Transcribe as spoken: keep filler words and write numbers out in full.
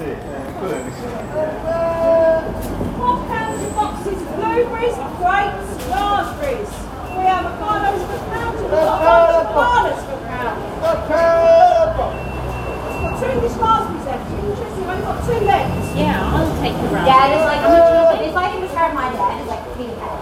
it. Good. Hot pound in boxes, blueberries, grapes, raspberries. We have avocados for pound, and we've got a bunch of bananas for pound. We've got two English raspberries left. Interesting, we've got two left. Yeah, I'll take the raspberries. Dad is like, I'm a, it's like in the start of my dad is like three pets.